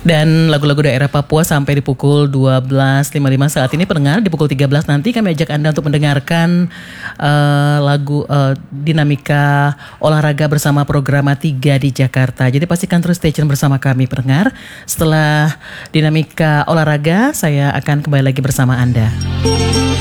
Dan lagu-lagu daerah Papua sampai di pukul 12.55 saat ini pendengar. Di pukul 13 nanti kami ajak Anda untuk mendengarkan lagu dinamika olahraga bersama Programa 3 di Jakarta. Jadi pastikan terus stay tune bersama kami pendengar. Setelah dinamika olahraga saya akan kembali lagi bersama Anda.